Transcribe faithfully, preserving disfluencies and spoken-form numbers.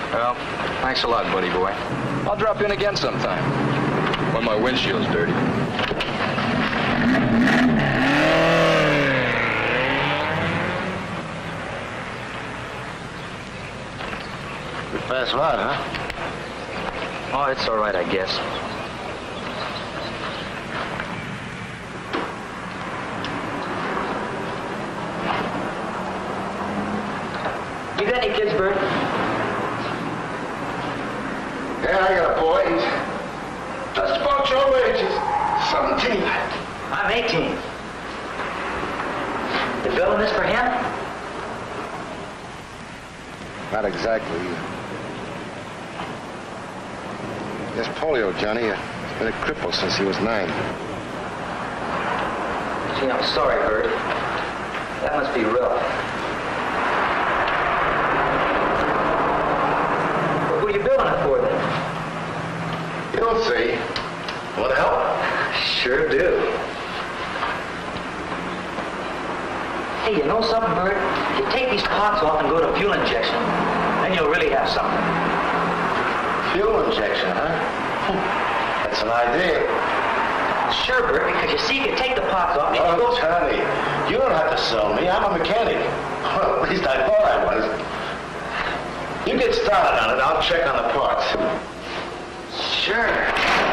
Well, thanks a lot, buddy boy. I'll drop in again sometime. When my windshield's dirty. Good fast ride, huh? Oh, it's all right, I guess. You got any kids, Bert? Yeah, I got a boy. He's just about your age. He's seventeen. I'm eighteen. The building is for him? Not exactly. He has polio, Johnny. He's been a cripple since he was nine. Gee, I'm sorry, Bert. That must be rough. Well, who are you building it for, then? You'll see. Want help? Sure do. Hey, you know something, Bert? You take these pots off and go to fuel injection, then you'll really have something. Fuel injection, huh? That's an idea. Sure, Bert, because you see, you take the pots off and you Oh, go... Johnny, you don't have to sell me. I'm a mechanic. Well, at least I thought I was. You get started on it. I'll check on the parts. Sure.